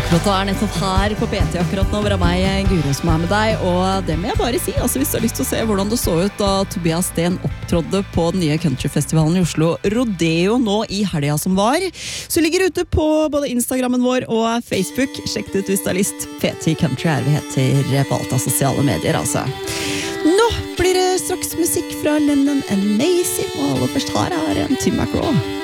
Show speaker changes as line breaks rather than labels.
Låta nettopp her på PT akkurat nå, hvor meg Guro som med deg, og det må jeg bare si, altså hvis du har lyst til å se hvordan det så ut da Tobias Sten opptrådde på den nye countryfestivalen i Oslo, Rodeo nå i helga som var, så ligger ute på både Instagrammen vår og Facebook. Sjekk det ut hvis du har lyst. PT Country vi heter på alt av sosiale medier, altså. Nå blir det straks musikk fra Lennon and Macy, og aller først her en Tim McGraw.